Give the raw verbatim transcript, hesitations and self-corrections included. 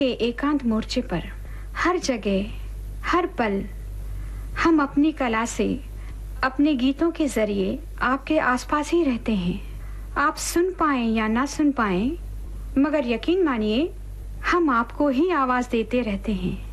के एकांत मोर्चे पर हर जगह हर पल हम अपनी कला से अपने गीतों के जरिए आपके आसपास ही रहते हैं। आप सुन पाएं या ना सुन पाएं, मगर यकीन मानिए हम आपको ही आवाज देते रहते हैं।